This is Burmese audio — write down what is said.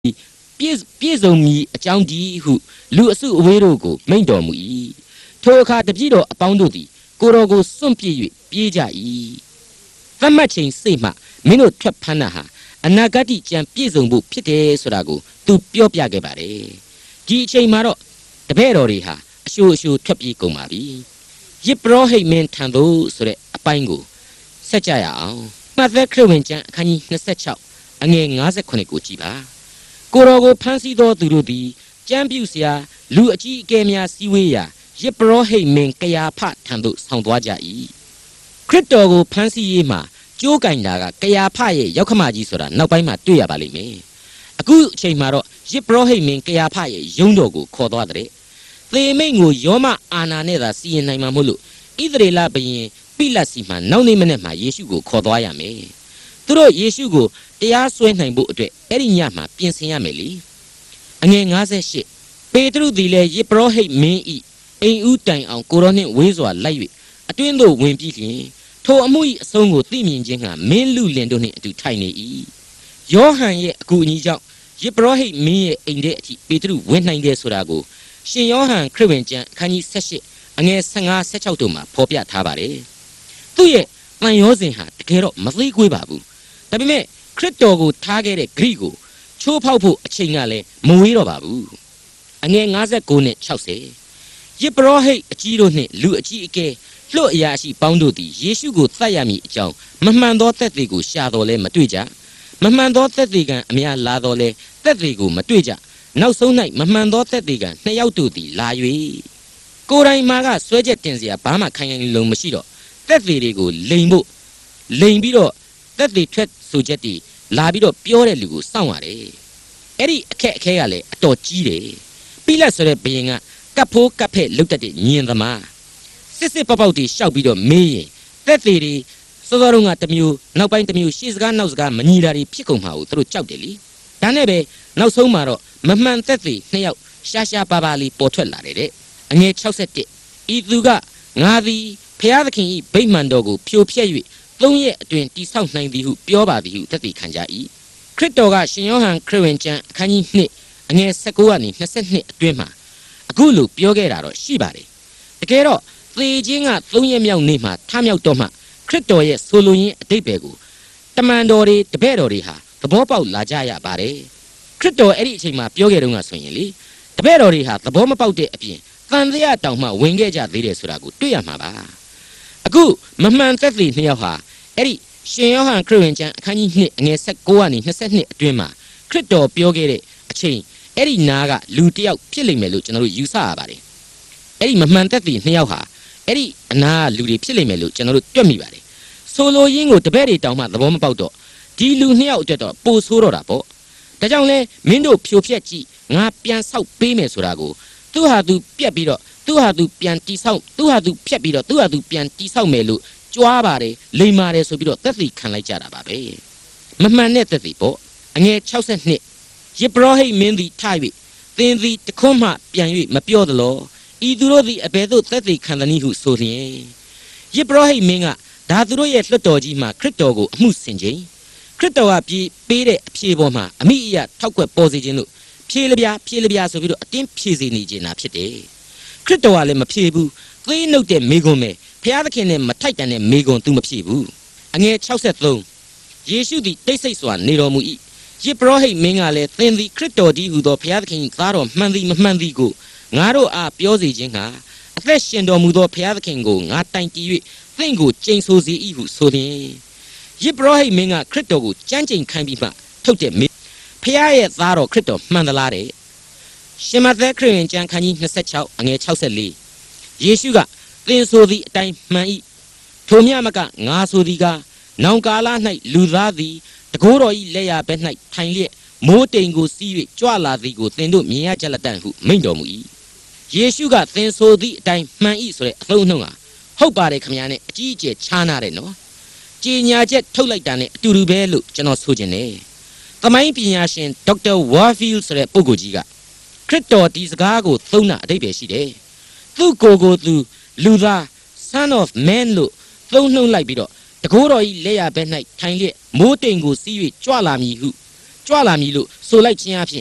ပြေဆုံးမီအကြောင်းဒီဟုလူအစုအဝေးတို့ကိုမိန့်တော်မူ၏ထိုအခါတပည့်တော်အပေါင်းတို့သည်ကိုတော်ကိုစွန့်ပြေး၍ပြေးကြ၏သတ်မှတ်ချိန်စိတ်မှမင်းတို့ထွက်ဖမ်းတာဟာအနာဂတ်ကြံပြေဆုံးဖို့ဖြစ်တယ်ဆိုတာကိုသူပြောပြခဲ့ပါတယ်ဒီအချိန်မှာတော့တပည့်တော်တွေဟာအရှိုးထွက်ပြေးကုန်ပါပြီယစ်ပရောဟိတ်မင်းထံသို့ဆိုတဲ့အပိုင်းကိုဆက်ကြရအောင်မှတ်သက်ခရစ်ဝင်ကျမ်းအခန်းကြီး26အငယ်59ကိုကြည်ပါကိုတော်ကိုဖမ်းဆီးသောသူတို့သည်ကြမ်းပြုစရာလူအကြီးအကဲများစည်းဝေးရာယစ်ပရောဟိတ်မင်းကယာဖထံသို့ဆောင်သွားကြ၏ခရစ်တော်ကိုဖမ်းဆီးရေးမှာကြိုးကင်တာကကယာဖရဲ့ရောက်ခမကြီးဆိုတာနောက်ပိုင်းမှာတွေ့ရပါလိမ့်မယ်အခုအချိန်မှာတော့ယစ်ပရောဟိတ်မင်းကယာဖရဲ့ယုံတော်ကိုခေါ်သွားတဲ့သေမိတ်ကိုယောမအာနာနဲ့သာစီရင်နိုင်မှာမို့လို့ဣသရေလဘုရင်ပိလတ်စီမှနောက်နေ့မနေ့မှာယေရှုကိုခေါ်သွားရမယ်သူတို့ယေရှုကိုတရားစွဲနိုင်ဖို့အတွက်အဲ့ဒီညမှာပြင်ဆင်ရမယ်လေအငယ်58ပေတရုသည်လည်းယစ်ပရောဟိတ်မင်းဤအိမ်ဦးတိုင်အောင်ကိုရောနှင့်ဝေးစွာလိုက်၍အတွင်းသို့ဝင်ပြီးလျှင်ထိုအမှု၏အဆုံးကိုသိမြင်ခြင်းကမင်းလူလင်တို့နှင့်အတူထိုင်နေ၏ယောဟန်ရဲ့အကူအညီကြောင့်ယစ်ပရောဟိတ်မင်းရဲ့အိမ်ထဲအထိပေတရုဝင်နိုင်တယ်ဆိုတာကိုရှင်ယောဟန်ခရစ်ဝင်ကျမ်းအခန်းကြီး18အငယ်15-16တို့မှာဖော်ပြထားပါတယ်သူ့ရဲ့တန်ရောစဉ်ဟာတကယ်တော့မသေးကွေးပါဘူးဒါပေမဲ့ခရစ်တော်ကိုထားခဲ့တဲ့ဂရိကိုချိုးဖောက်ဖို့အချိန်ကလည်းမဝေးတော့ပါဘူးအငယ်59နဲ့60ယစ်ပရောဟိတ်အကြီးတို့နှင့်လူအကြီးအကဲလွတ်အရာရှိပေါင်းတို့သည်ယေရှုကိုသတ်ရမည်အကြောင်းမမှန်သောသက်သေကိုရှာတော်လဲမတွေ့ကြမမှန်သောသက်သေကံအများလာတော်လဲသက်သေကိုမတွေ့ကြနောက်ဆုံး၌မမှန်သောသက်သေကံနှစ်ယောက်တို့သည်လာ၍ကိုယ်တိုင်မှာကဆွဲချက်တင်စရာဘာမှခိုင်ခိုင်လုံမရှိတော့သက်သေတွေကိုလိန်ပြီးတော့သက်သေထွက်ဆိုချက်တွေလာပြီးတော့ပြောတဲ့လူကိုစောင့်ရတယ်အဲ့ဒီအခက်အခဲကလည်းအတော်ကြီးတယ်ပိလတ်ဆိုတဲ့ဘုရင်ကကပ်ဖိုးကပ်ဖက်လုတ်တတ်တဲ့ညင်သမားစစ်ပေါက်တွေရှောက်ပြီးတော့မေးရင်သက်သေတွေစောစောတုန်းကတစ်မျိုးနောက်ပိုင်းတစ်မျိုးရှေ့စကားနောက်စကားမညီတာတွေဖြစ်ကုန်မှာကိုသူတို့ကြောက်တယ်လीဒါနဲ့ပဲနောက်ဆုံးမှာတော့မမှန်သက်သေနှစ်ယောက်ရှားပါပါလေးပေါ်ထွက်လာတယ်တဲ့အငယ်61ဤသူကငါသည်ဖျားသခင်၏ဗိမာန်တော်ကိုဖြိုဖျက်၍3ရက်အတွင်းတိဆောက်နိုင်သည်ဟုပြောပါသည်ဟုသက်သေခံကြ၏ခရစ်တော်ကရှင်ယောဟန်ခရစ်ဝင်ကျမ်းအခန်းကြီး2အငယ်19ကနေ22အတွင်းမှာအခုလိုပြောခဲ့တာတော့ရှိပါတယ်တကယ်တော့သေခြင်းက3ရက်မြောက်နေ့မှာထမြောက်တော့မှခရစ်တော်ရဲ့ဆိုလိုရင်းအတိတ်ပဲကိုတမန်တော်တွေတပည့်တော်တွေဟာသဘောပေါက်လာကြရပါတယ်ခရစ်တော်အဲ့ဒီအချိန်မှာပြောခဲ့တော့ကဆိုရင်လေတပည့်တော်တွေဟာသဘောမပေါက်တဲ့အပြင်တန်တရားတောင်မှဝင်ခဲ့ကြသေးတယ်ဆိုတာကိုတွေ့ရမှာပါအခုမမှန်သက်သေနှစ်ယောက်ဟာအဲ့ဒီရှင်ယောဟန်ခရစ်ဝင်ကျမ်းအခန်းကြီး2အငယ်19ကနေ22အတွင်းမှာခရစ်တော်ပြောခဲ့တဲ့အချိန်အဲ့ဒီနားကလူတစ်ယောက်ဖြစ်လိမ့်မယ်လို့ကျွန်တော်တို့ယူဆရပါတယ်အဲ့ဒီမမှန်သက်သေနှစ်ယောက်ဟာအဲ့ဒီအနားကလူတွေဖြစ်လိမ့်မယ်လို့ကျွန်တော်တို့တွက်မိပါတယ်ဆိုလိုရင်းကိုတပည့်တွေတောင်မှသဘောမပေါက်တော့ဒီလူနှစ်ယောက်အတွက်တော့ပိုဆိုးတော့တာပေါ့ဒါကြောင့်လဲမင်းတို့ဖြိုဖျက်ကြည့်ငါပြန်ဆောက်ပေးမယ်ဆိုတာကိုသူဟာသူပြက်ပြီးတော့သူဟာသူပြန်တိဆောက်သူဟာသူဖြက်ပြီးတော့သူဟာသူပြန်တိဆောက်မယ်လို့ကြွားပါတယ်လိမ်ပါတယ်ဆိုပြီးတော့သက်သေခံလိုက်ကြတာပါပဲမမှန်တဲ့သက်သေပေါ့အငယ်62ယစ်ပရောဟိတ်မင်းသည်ထ၍သင်သည်တခွန်းမှပြန်၍မပြောသလောဤသူတို့သည်အဘယ်သို့သက်သေခံသနည်းဟုဆိုလျင်ယစ်ပရောဟိတ်မင်းကဒါသူတို့ရဲ့လွှတ်တော်ကြီးမှာခရစ်တော်ကိုအမှုဆင်ခြင်းခရစ်တော်ကပြေးပေးတဲ့အဖြေပေါ်မှာအမိအယထောက်ကွက်ပေါ်စေခြင်းလို့ဖြေးလျားဆိုပြီးတော့အတင်းဖြေစေနေခြင်းတာဖြစ်တယ်ခရစ်တော်ကလည်းမဖြေဘူးသေနှုတ်တဲ့မိဂုံပဲဖျားသခင်နဲ့မထိုက်တန်တဲ့မိဂုံသူမဖြေဘူးအငယ်63ယေရှုသည်တိတ်ဆိတ်စွာနေတော်မူ၏ယစ်ပရောဟိတ်မင်းကလည်းသင်သည်ခရစ်တော်ဒီဟုသောဖျားသခင်သားတော်မှန်သည်မမှန်သည်ကိုငါတို့အားပြောစေခြင်းဟာအသက်ရှင်တော်မူသောဖျားသခင်ကိုငါတိုင်တည်၍သင်ကိုကျိန်ဆိုစေ၏ဟုဆိုသည်ယစ်ပရောဟိတ်မင်းကခရစ်တော်ကိုကြမ်းကြိမ်ခိုင်းပြီးမှထုတ်တဲ့မိဖျားရဲ့သားတော်ခရစ်တော်မှန်သလားတဲ့ရှင်မသက်ခရစ်ဝင်ကျမ်းခန်းကြီး26အငယ်64ယေရှုကသင်ဆိုသည့်အတိုင်းမှန်၏ထိုမြမကငါဆိုသည်ကနောင်ကာလ၌လူသားသည်တကိုးတော်၏လက်ရဘက်၌ထိုင်လျက်မိုးတိမ်ကိုစီး၍ကြွလာသည်ကိုသင်တို့မြင်ရကြလက်တန်ဟုမိန့်တော်မူ၏ယေရှုကသင်ဆိုသည့်အတိုင်းမှန်၏ဆိုတဲ့အသုံးအနှုန်းဟာဟုတ်ပါတယ်ခင်ဗျာနဲ့အကြီးအကျယ်ခြားနာတယ်နော်ကြေညာချက်ထုတ်လိုက်တာနဲ့အတူတူပဲလို့ကျွန်တော်ဆိုချင်တယ်သမိုင်းပညာရှင်ဒေါက်တာဝါဖီးလ်ဆိုတဲ့ပုဂ္ဂိုလ်ကြီးကခရစ်တော်ဒီစကားကိုသုံးတာအဓိပ္ပာယ်ရှိတယ်သူ့ကိုယ်ကိုသူလူသား son of man လို့သုံးနှုန်းလိုက်ပြီးတော့တကိုးတော်၏လက်ရဘက်၌ထိုင်လျက်မိုးတိမ်ကိုစီး၍ကြွလာမည်ဟုကြွလာမည်လို့ဆိုလိုက်ခြင်းအဖြစ်